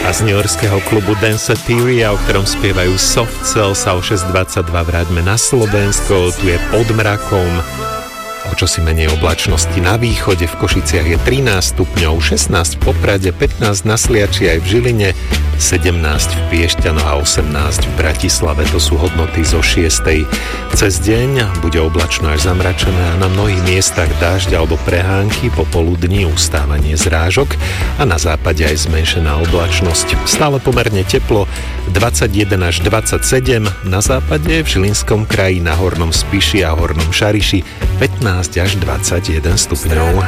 A z newyorského klubu Danceteria, o ktorom spievajú Soft Cell, sa o 6.22 vráťme na Slovensko. Tu je pod mrakom, o čosi menej oblačnosti na východe. V Košiciach je 13 stupňov, 16 v Poprade, 15 na Sliači aj v Žiline, 17 v Piešťanoch a 18 v Bratislave. To sú hodnoty zo 6. Cez deň bude oblačno až zamračené a na mnohých miestach dážď alebo prehánky, popoludní ustávanie zrážok a na západe aj zmenšená oblačnosť. Stále pomerne teplo, 21 až 27, na západe v Žilinskom kraji, na Hornom Spiši a Hornom Šariši 15 až 21 stupňov.